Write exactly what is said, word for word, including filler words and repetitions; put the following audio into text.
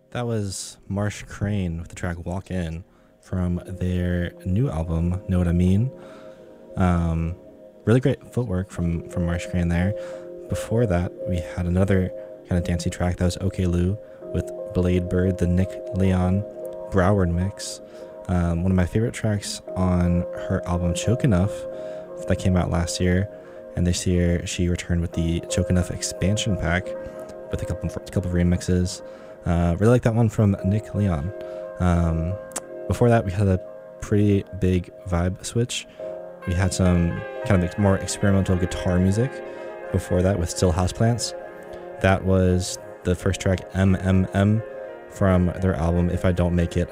That was Marsh Crane with the track Walk In from their new album, Know What I Mean. Um, really great footwork from, from Marsh Crane there. Before that, we had another kind of dancey track that was OK Lou with Blade Bird, the Nick Leon Broward mix. Um, one of my favorite tracks on her album Choke Enough that came out last year. And this year she returned with the Choke Enough expansion pack with a couple, a couple of remixes. Uh, really like that one from Nick Leon. Um, before that, we had a pretty big vibe switch. We had some kind of more experimental guitar music before that with Still Houseplants. That was the first track, M M M, from their album If I Don't Make It,